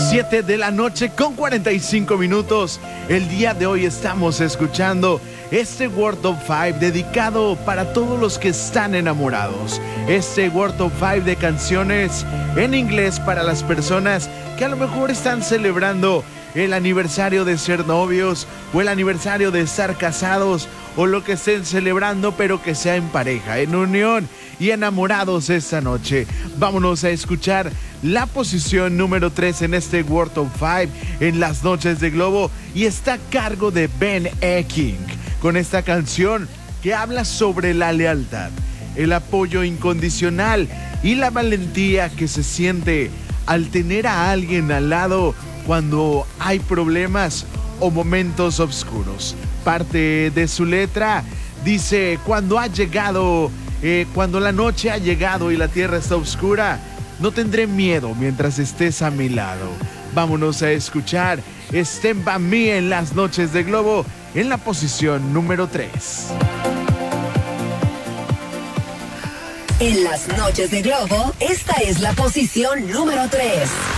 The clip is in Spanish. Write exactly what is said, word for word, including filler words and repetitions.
siete de la noche con cuarenta y cinco minutos. El día de hoy estamos escuchando este World Top cinco dedicado para todos los que están enamorados. Este World Top cinco de canciones en inglés para las personas que a lo mejor están celebrando el aniversario de ser novios o el aniversario de estar casados o lo que estén celebrando, pero que sea en pareja, en unión y enamorados esta noche. Vámonos a escuchar la posición número tres en este World Top cinco en las noches de Globo y está a cargo de Ben E. King con esta canción que habla sobre la lealtad, el apoyo incondicional y la valentía que se siente al tener a alguien al lado cuando hay problemas o momentos oscuros. Parte de su letra dice: cuando ha llegado, eh, cuando la noche ha llegado y la tierra está oscura, no tendré miedo mientras estés a mi lado. Vámonos a escuchar Stand By Me en las noches de Globo en la posición número tres. En las noches de Globo, esta es la posición número tres.